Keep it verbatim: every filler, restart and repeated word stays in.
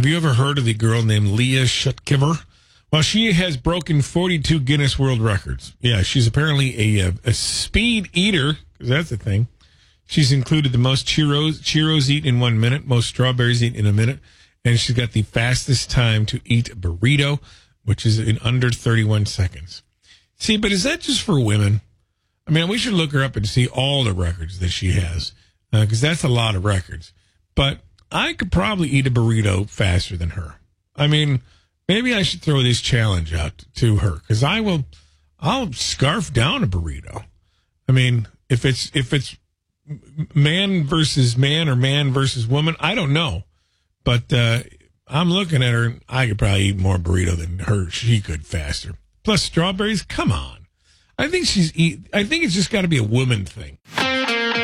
Have you ever heard of the girl named Leah Shutkiver? Well, she has broken forty-two Guinness World Records. Yeah, she's apparently a, a, a speed eater, because that's a thing. She's included the most Cheetos, Cheetos eaten in one minute, most strawberries eaten in a minute, and she's got the fastest time to eat a burrito, which is in under thirty-one seconds. See, but is that just for women? I mean, we should look her up and see all the records that she has, because uh, that's a lot of records. But I could probably eat a burrito faster than her. I mean, maybe I should throw this challenge out to her, because I will, I'll scarf down a burrito. I mean, if it's if it's man versus man or man versus woman, I don't know. But uh, I'm looking at her, and I could probably eat more burrito than her. She could faster. Plus strawberries, come on. I think she's eat. I think it's just got to be a woman thing.